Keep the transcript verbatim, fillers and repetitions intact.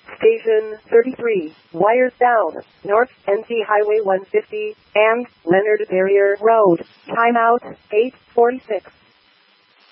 Station thirty-three, wires down, North N C Highway one fifty, and Leonard Barrier Road. Timeout, eight forty-six.